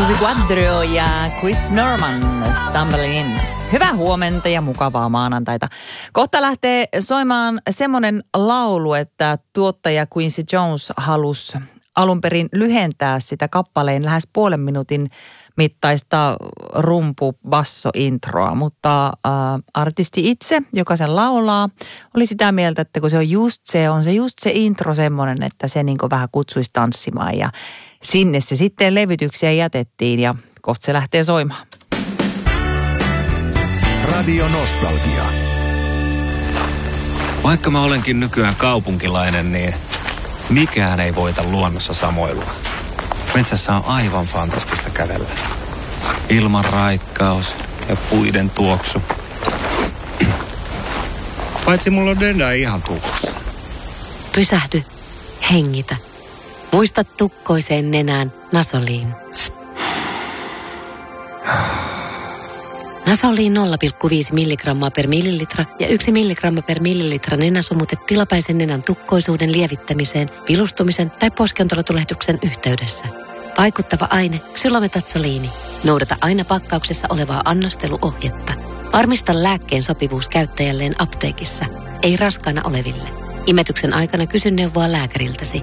Susi Quadro ja Chris Norman, Stumbling In. Hyvää huomenta ja mukavaa maanantaita. Kohta lähtee soimaan semmoinen laulu, että tuottaja Quincy Jones halusi alun perin lyhentää sitä kappaleen lähes puolen minuutin mittaista rumpu-basso-introa, mutta artisti itse, joka sen laulaa, oli sitä mieltä, että kun se on just se intro semmoinen, että se niin kuin vähän kutsuisi tanssimaan ja sinne se sitten levytyksiä jätettiin ja kohta se lähtee soimaan. Radio Nostalgia. Vaikka mä olenkin nykyään kaupunkilainen, niin mikään ei voita luonnossa samoilua. Metsässä on aivan fantastista kävellä. Ilman raikkaus ja puiden tuoksu. Paitsi mulla on dendä ihan tukossa. Pysähdy, hengitä. Muista tukkoiseen nenään Nasoliin. Nasoliin 0,5 milligrammaa per millilitra ja 1 milligramma per millilitra nenäsumute tilapäisen nenän tukkoisuuden lievittämiseen, vilustumisen tai poskiontelotulehduksen yhteydessä. Vaikuttava aine ksylometatsoliini. Noudata aina pakkauksessa olevaa annosteluohjetta. Varmista lääkkeen sopivuus käyttäjälleen apteekissa, ei raskaana oleville. Imetyksen aikana kysy neuvoa lääkäriltäsi.